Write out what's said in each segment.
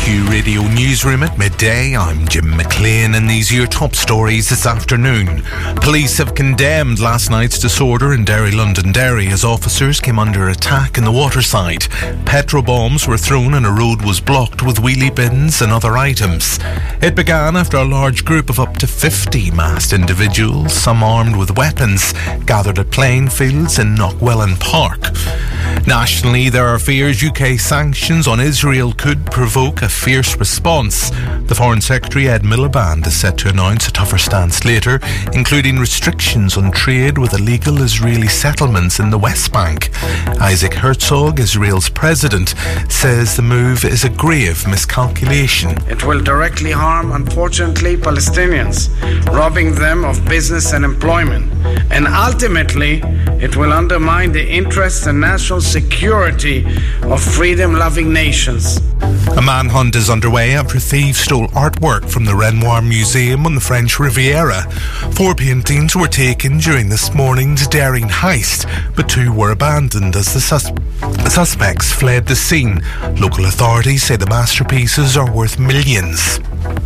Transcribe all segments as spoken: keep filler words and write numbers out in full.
Q Radio Newsroom at midday. I'm Jim McLean and these are your top stories this afternoon. Police have condemned last night's disorder in Derry, Londonderry as officers came under attack in the waterside. Petrol bombs were thrown and a road was blocked with wheelie bins and other items. It began after a large group of up to fifty masked individuals, some armed with weapons, gathered at playing fields in Knockwellan Park. Nationally, there are fears U K sanctions on Israel could provoke a fierce response. The Foreign Secretary Ed Miliband is set to announce a tougher stance later, including restrictions on trade with illegal Israeli settlements in the West Bank. Isaac Herzog, Israel's president, says the move is a grave miscalculation. It will directly harm, unfortunately, Palestinians, robbing them of business and employment. And ultimately, it will undermine the interests and national security of freedom-loving nations. A manhunt is underway after thieves stole artwork from the Renoir Museum on the French Riviera. Four paintings were taken during this morning's daring heist, but two were abandoned as the sus- suspects fled the scene. Local authorities say the masterpieces are worth millions.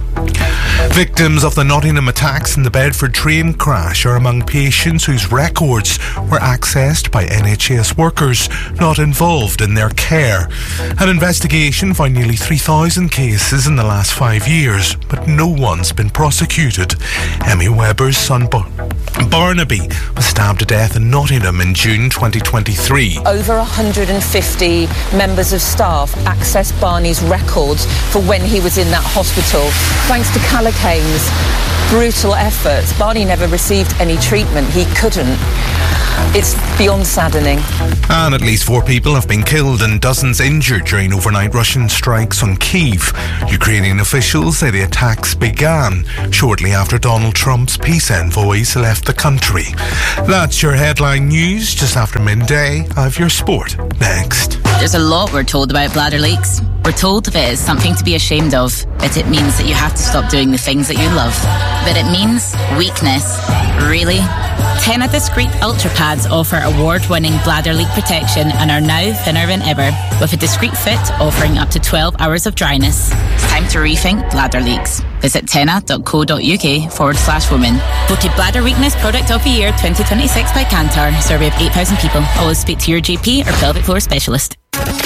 Victims of the Nottingham attacks and the Bedford train crash are among patients whose records were accessed by N H S workers not involved in their care. An investigation found nearly three thousand cases in the last five years, but no one's been prosecuted. Emmy Webber's son Bar- Barnaby was stabbed to death in Nottingham in June twenty twenty-three. Over one hundred fifty members of staff accessed Barney's records for when he was in that hospital. Thanks to Callaghan's brutal efforts, Barney never received any treatment. He couldn't. It's beyond saddening. And at least four people have been killed and dozens injured during overnight Russian strikes on Kyiv. Ukrainian officials say the attacks began shortly after Donald Trump's peace envoys left the country. That's your headline news just after midday. I have your sport next. There's a lot we're told about bladder leaks. We're told that it is something to be ashamed of, that it means that you have to stop doing the things that you love. But it means weakness. Really? Tena Discreet Ultra Pads offer award-winning bladder leak protection and are now thinner than ever, with a discreet fit offering up to twelve hours of dryness. It's time to rethink bladder leaks. Visit tena.co.uk forward slash women. Voted Bladder Weakness Product of the Year twenty twenty-six by Kantar. Survey of eight thousand people. Always speak to your G P or pelvic floor specialist.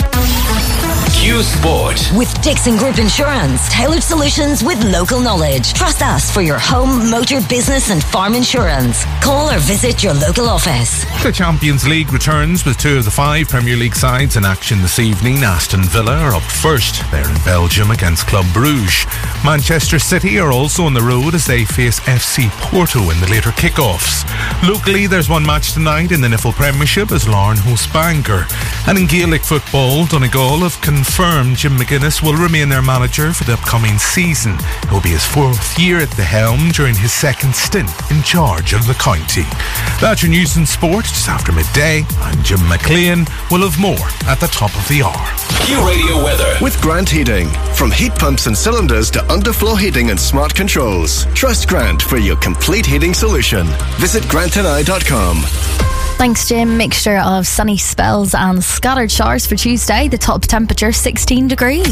Q Sport. With Dixon Group Insurance, tailored solutions with local knowledge. Trust us for your home, motor, business and farm insurance. Call or visit your local office. The Champions League returns with two of the five Premier League sides in action this evening. Aston Villa are up first. They're in Belgium against Club Brugge. Manchester City are also on the road as they face F C Porto in the later kickoffs. Locally, there's one match tonight in the Niffle Premiership as Larne host Bangor. And in Gaelic football, Donegal have confirmed Jim McGuinness will remain their manager for the upcoming season. It will be his fourth year at the helm during his second stint in charge of the county. That's your news and sport just after midday. I'm Jim McLean. We'll have more at the top of the hour. Q Radio weather with Grant Heating. From heat pumps and cylinders to underfloor heating and smart controls, trust Grant for your complete heating solution. Visit grant and I dot com. Thanks, Jim. Mixture of sunny spells and scattered showers for Tuesday. The top temperature sixteen degrees.